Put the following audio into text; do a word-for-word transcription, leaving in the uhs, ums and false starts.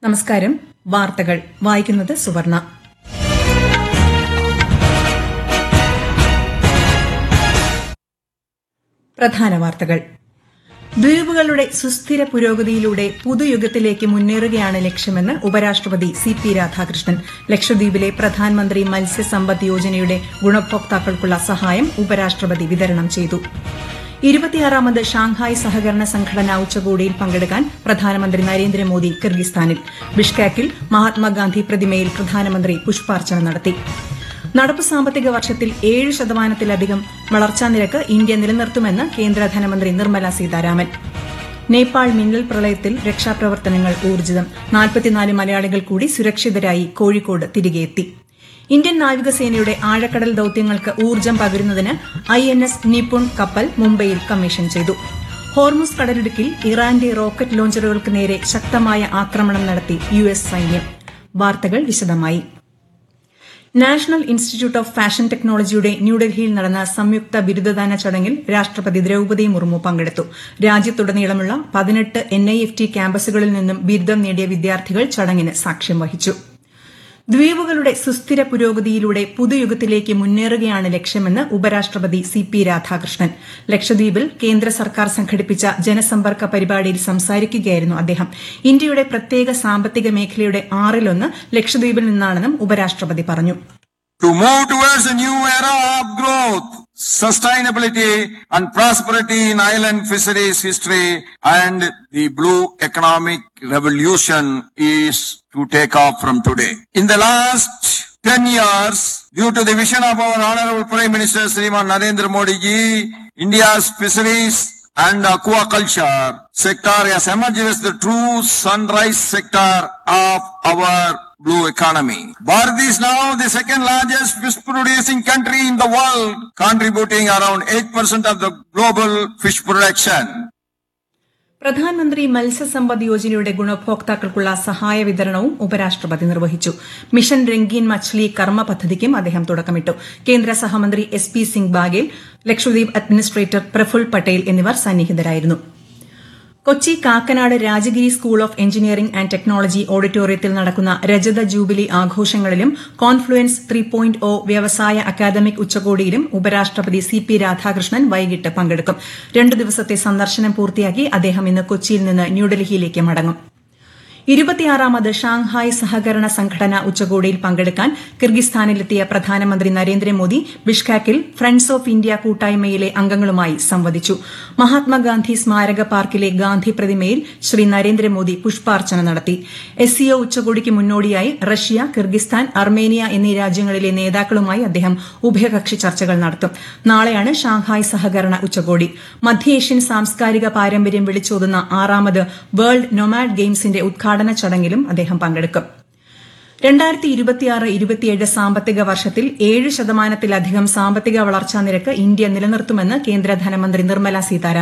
നമസ്കാരം. വാർത്തകൾ വായിക്കുന്നത് സുവർണ. പ്രധാന വാർത്തകൾ. ദ്വീപുകളുടെ സുസ്ഥിര പുരോഗതിയിലൂടെ പുതുയുഗത്തിലേക്ക് മുന്നേറുകയാണ് ലക്ഷ്യമെന്ന് ഉപരാഷ്ട്രപതി സി പി രാധാകൃഷ്ണൻ. ലക്ഷദ്വീപിലെ പ്രധാനമന്ത്രി മത്സ്യസമ്പദ് യോജനയുടെ ഗുണഭോക്താക്കൾക്കുള്ള സഹായം ഉപരാഷ്ട്രപതി വിതരണം ചെയ്തു. ഇരുപത്തിയാറാമത് ഷാങ്ഹായ് സഹകരണ സംഘടന ഉച്ചകോടിയിൽ പങ്കെടുക്കാൻ പ്രധാനമന്ത്രി നരേന്ദ്രമോദി കിർഗിസ്ഥാനിൽ. ബിഷ്കെക്കിൽ മഹാത്മാഗാന്ധി പ്രതിമയിൽ പ്രധാനമന്ത്രി പുഷ്പാർച്ചന നടത്തി. നടപ്പു സാമ്പത്തിക വർഷത്തിൽ ഏഴ് ശതമാനത്തിലധികം വളർച്ചാ നിരക്ക് ഇന്ത്യ നിലനിർത്തുമെന്ന് കേന്ദ്ര ധനമന്ത്രി നിർമ്മല സീതാരാമൻ. നേപ്പാൾ മിന്നൽ പ്രളയത്തിൽ രക്ഷാപ്രവർത്തനങ്ങൾ ഊർജ്ജിതം. നാൽപ്പത്തിനാല് മലയാളികൾ കൂടി സുരക്ഷിതരായി കോഴിക്കോട് തിരികെയെത്തി. ഇന്ത്യൻ നാവികസേനയുടെ ആഴക്കടൽ ദൌത്യങ്ങൾക്ക് ഊർജ്ജം പകരുന്നതിന് ഐ എൻ എസ് നിപുൺ കപ്പൽ മുംബൈയിൽ കമ്മീഷൻ ചെയ്തു. ഹോർമുസ് കടലിടുക്കിൽ ഇറാന്റെ റോക്കറ്റ് ലോഞ്ചറുകൾക്ക് നേരെ ശക്തമായ ആക്രമണം നടത്തി യു എസ് സൈന്യം. വാർത്തകൾ വിശദമായി. നാഷണൽ ഇൻസ്റ്റിറ്റ്യൂട്ട് ഓഫ് ഫാഷൻ ടെക്നോളജിയുടെ ന്യൂഡൽഹിയിൽ നടന്ന സംയുക്ത ബിരുദദാന ചടങ്ങിൽ രാഷ്ട്രപതി ദ്രൌപദി മുർമു പങ്കെടുത്തു. രാജ്യത്തുടനീളമുള്ള പതിനെട്ട് എൻ ഐ എഫ് ടി ക്യാമ്പസുകളിൽ നിന്നും ബിരുദം നേടിയ വിദ്യാർത്ഥികൾ ചടങ്ങിന് സാക്ഷ്യം വഹിച്ചു. ദ്വീപുകളുടെ സുസ്ഥിര പുരോഗതിയിലൂടെ പുതുയുഗത്തിലേക്ക് മുന്നേറുകയാണ് ലക്ഷ്യമെന്ന് ഉപരാഷ്ട്രപതി സി പി രാധാകൃഷ്ണൻ. ലക്ഷദ്വീപിൽ കേന്ദ്ര സർക്കാർ സംഘടിപ്പിച്ച ജനസമ്പർക്ക പരിപാടിയിൽ സംസാരിക്കുകയായിരുന്നു അദ്ദേഹം. ഇന്ത്യയുടെ പ്രത്യേക സാമ്പത്തിക മേഖലയുടെ ആറിലൊന്ന് ലക്ഷദ്വീപിൽ നിന്നാണെന്നും ഉപരാഷ്ട്രപതി പറഞ്ഞു. To move towards a new era of growth, sustainability and prosperity in island fisheries history, and the blue economic revolution is to take off from today. In the last ten years, due to the vision of our Honorable Prime Minister Shriman Narendra Modi ji, India's fisheries and aquaculture sector has emerged as the true sunrise sector of our blue economy. Bharat is now the second largest fish producing country in the world, contributing around eight percent of the global fish production. പ്രധാനമന്ത്രി മത്സ്യസമ്പദ് യോജനയുടെ ഗുണഭോക്താക്കൾക്കുള്ള സഹായ വിതരണവും ഉപരാഷ്ട്രപതി നിർവഹിച്ചു. Mission രംഗീൻ Machhli കർമ്മ പദ്ധതിക്കും അദ്ദേഹം തുടക്കമിട്ടു. കേന്ദ്ര സഹമന്ത്രി S P Singh Baghel, Lakshadweep administrator Praful Patel എന്നിവർ സന്നിഹിതരായിരുന്നു. Kochi Kakkanad Rajagiri school of engineering and technology ഓഡിറ്റോറിയത്തിൽ നടക്കുന്ന രജത jubilee ആഘോഷങ്ങളിലും confluence three point O വ്യവസായ അക്കാദമിക് ഉച്ചകോടിയിലും ഉപരാഷ്ട്രപതി സി പി രാധാകൃഷ്ണൻ വൈകിട്ട് പങ്കെടുക്കും. രണ്ടു ദിവസത്തെ സന്ദർശനം പൂർത്തിയാക്കി അദ്ദേഹം ഇന്ന് കൊച്ചിയിൽ നിന്ന് ന്യൂഡൽഹിയിലേക്ക് മടങ്ങും. ഇരുപത്തിയാറാമത് ഷാങ്ഹായ് സഹകരണ സംഘടന ഉച്ചകോടിയിൽ പങ്കെടുക്കാൻ കിർഗിസ്ഥാനിലെത്തിയ പ്രധാനമന്ത്രി നരേന്ദ്രമോദി ബിഷ്കെക്കിൽ ഫ്രണ്ട്സ് ഓഫ് ഇന്ത്യ കൂട്ടായ്മയിലെ അംഗങ്ങളുമായി സംവദിച്ചു. മഹാത്മാഗാന്ധി സ്മാരക പാർക്കിലെ ഗാന്ധി പ്രതിമയിൽ ശ്രീ നരേന്ദ്രമോദി പുഷ്പാർച്ചന നടത്തി. എസ് സിഒ ഉച്ചകോടിക്ക് മുന്നോടിയായി റഷ്യ, കിർഗിസ്ഥാൻ, അർമേനിയ എന്നീ രാജ്യങ്ങളിലെ നേതാക്കളുമായി അദ്ദേഹം ഉഭയകക്ഷി ചർച്ചകൾ നടത്തും. നാളെയാണ് ഷാങ്ഹായ് സഹകരണ ഉച്ചകോടി. മധ്യേഷ്യൻ സാംസ്കാരിക പാരമ്പര്യം വിളിച്ചോതുന്ന ആറാമത് വേൾഡ് നൊമാഡ് ഗെയിംസിന്റെ ഉദ്ഘാടന ചടങ്ങിലും അദ്ദേഹം പങ്കെടുക്കും. രണ്ടായിരത്തി ഇരുപത്തിയാറ് ഇരുപത്തിയേഴ് സാമ്പത്തിക വർഷത്തിൽ ഏഴ് ശതമാനത്തിലധികം സാമ്പത്തിക വളർച്ചാ നിരക്ക് ഇന്ത്യ നിലനിർത്തുമെന്ന് കേന്ദ്ര ധനമന്ത്രി നിർമ്മല സീതാരാമൻ.